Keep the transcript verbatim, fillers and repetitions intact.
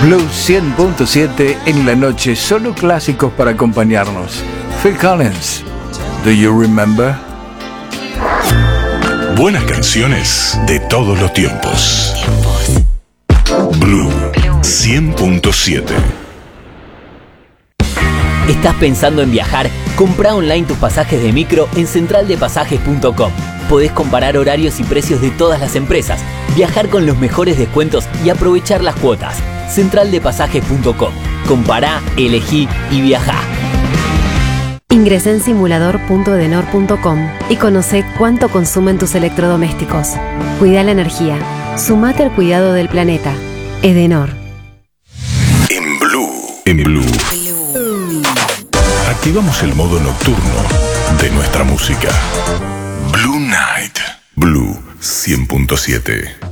Blue cien punto siete en la noche, solo clásicos para acompañarnos. Phil Collins, Do You Remember? Buenas canciones de todos los tiempos. Blue cien punto siete. ¿Estás pensando en viajar? Comprá online tus pasajes de micro en central de pasajes punto com. Podés comparar horarios y precios de todas las empresas, viajar con los mejores descuentos y aprovechar las cuotas. central de pasajes punto com. Compará, elegí y viajá. Ingresá en simulador punto edenor punto com y conocé cuánto consumen tus electrodomésticos. Cuida la energía. Sumate al cuidado del planeta. Edenor. En Blue. En Blue. Activamos el modo nocturno de nuestra música. Blue Night. Blue cien punto siete.